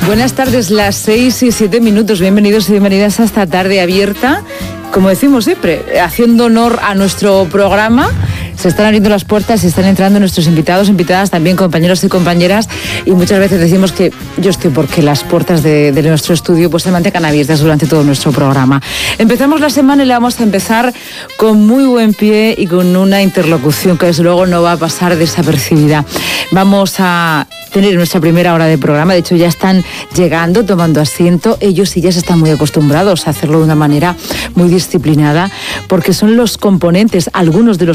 Buenas tardes, las 6:07. Bienvenidos y bienvenidas a esta tarde abierta. Como decimos siempre, haciendo honor a nuestro programa, se están abriendo las puertas y están entrando nuestros invitados, invitadas, también compañeros y compañeras, y muchas veces decimos que yo estoy porque las puertas de nuestro estudio pues se mantengan abiertas durante todo nuestro programa. Empezamos la semana y la vamos a empezar con muy buen pie y con una interlocución que desde luego no va a pasar desapercibida. Vamos a tener nuestra primera hora de programa, de hecho ya están llegando, tomando asiento, ellos y ellas están muy acostumbrados a hacerlo de una manera muy disciplinada, porque son los componentes, algunos de los